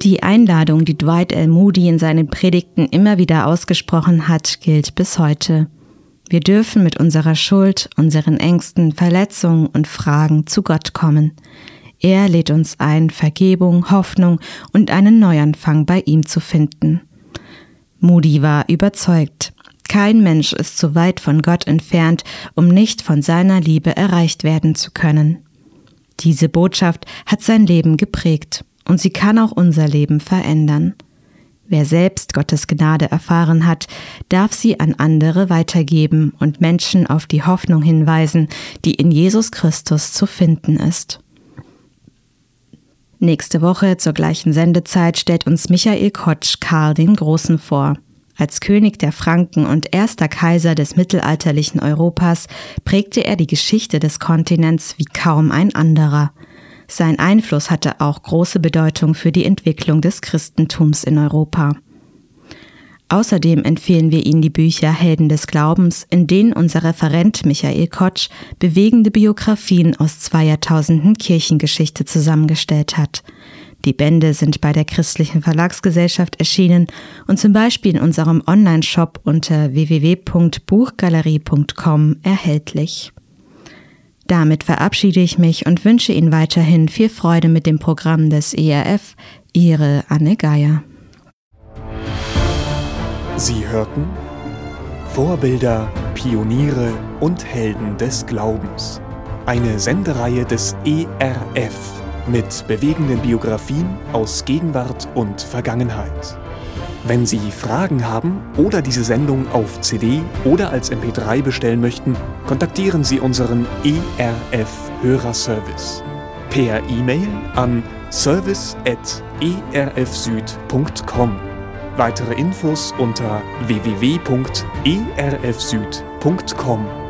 Die Einladung, die Dwight L. Moody in seinen Predigten immer wieder ausgesprochen hat, gilt bis heute. Wir dürfen mit unserer Schuld, unseren Ängsten, Verletzungen und Fragen zu Gott kommen. Er lädt uns ein, Vergebung, Hoffnung und einen Neuanfang bei ihm zu finden. Moody war überzeugt. Kein Mensch ist so weit von Gott entfernt, um nicht von seiner Liebe erreicht werden zu können. Diese Botschaft hat sein Leben geprägt und sie kann auch unser Leben verändern. Wer selbst Gottes Gnade erfahren hat, darf sie an andere weitergeben und Menschen auf die Hoffnung hinweisen, die in Jesus Christus zu finden ist. Nächste Woche zur gleichen Sendezeit stellt uns Michael Kotsch Karl den Großen vor. Als König der Franken und erster Kaiser des mittelalterlichen Europas prägte er die Geschichte des Kontinents wie kaum ein anderer. Sein Einfluss hatte auch große Bedeutung für die Entwicklung des Christentums in Europa. Außerdem empfehlen wir Ihnen die Bücher Helden des Glaubens, in denen unser Referent Michael Kotsch bewegende Biografien aus 2 Jahrtausenden Kirchengeschichte zusammengestellt hat. Die Bände sind bei der Christlichen Verlagsgesellschaft erschienen und zum Beispiel in unserem Online-Shop unter www.buchgalerie.com erhältlich. Damit verabschiede ich mich und wünsche Ihnen weiterhin viel Freude mit dem Programm des ERF. Ihre Anne Geier. Sie hörten Vorbilder, Pioniere und Helden des Glaubens. Eine Sendereihe des ERF mit bewegenden Biografien aus Gegenwart und Vergangenheit. Wenn Sie Fragen haben oder diese Sendung auf CD oder als MP3 bestellen möchten, kontaktieren Sie unseren ERF-Hörerservice per E-Mail an service@erfsüd.com. Weitere Infos unter www.erfsüd.com.